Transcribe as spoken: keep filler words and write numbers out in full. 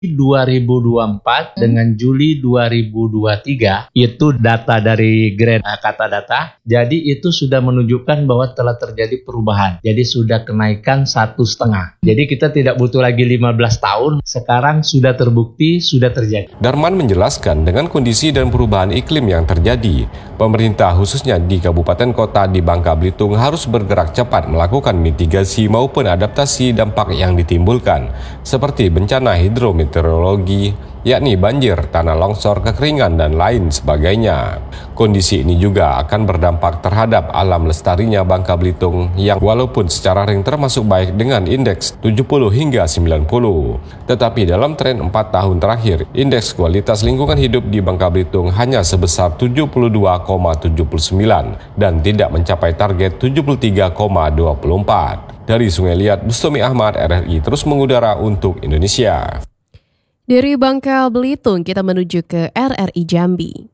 dua ribu dua puluh empat hmm. dengan Juli dua ribu dua puluh tiga itu data dari Grand Kata Data. Jadi itu sudah menunjukkan bahwa telah terjadi perubahan. Jadi sudah kenaikan satu setengah. Jadi kita tidak butuh lagi lima belas tahun. Sekarang sudah terbukti sudah terjadi. Darman menjelaskan dengan kondisi dan perubahan iklim yang terjadi, pemerintah khususnya di kabupaten kota di Bangka Belitung harus bergerak cepat melakukan mitigasi maupun adaptasi dampak yang ditimbulkan seperti bencana hidrometeorologi, yakni banjir, tanah longsor, kekeringan, dan lain sebagainya. Kondisi ini juga akan berdampak terhadap alam lestarinya Bangka Belitung yang walaupun secara ring termasuk baik dengan indeks tujuh puluh hingga sembilan puluh. Tetapi dalam tren empat tahun terakhir, indeks kualitas lingkungan hidup di Bangka Belitung hanya sebesar tujuh puluh dua koma tujuh sembilan dan tidak mencapai target tujuh puluh tiga koma dua empat. Dari Sungai Liat, Bustami Ahmad, R R I terus mengudara untuk Indonesia. Dari Bangka Belitung kita menuju ke R R I Jambi.